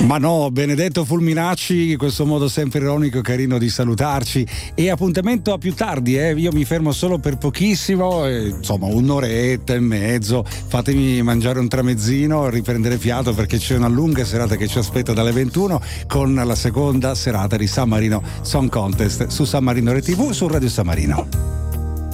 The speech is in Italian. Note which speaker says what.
Speaker 1: Ma no, Benedetto Fulminacci, questo modo sempre ironico e carino di salutarci. E appuntamento a più tardi, io mi fermo solo per pochissimo, insomma un'oretta e mezzo, fatemi mangiare un tramezzino, riprendere fiato perché c'è una lunga serata che ci aspetta dalle 21 con la seconda serata di San Marino Song Contest su San Marino RTV, su Radio San Marino.